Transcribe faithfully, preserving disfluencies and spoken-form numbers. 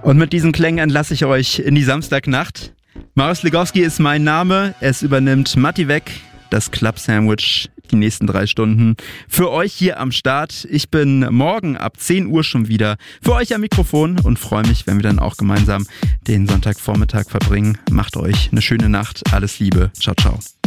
Und mit diesen Klängen entlasse ich euch in die Samstagnacht. Marius Legowski ist mein Name. Es übernimmt Matti Weg, das Club Sandwich, die nächsten drei Stunden für euch hier am Start. Ich bin morgen ab zehn Uhr schon wieder für euch am Mikrofon und freue mich, wenn wir dann auch gemeinsam den Sonntagvormittag verbringen. Macht euch eine schöne Nacht. Alles Liebe. Ciao, ciao.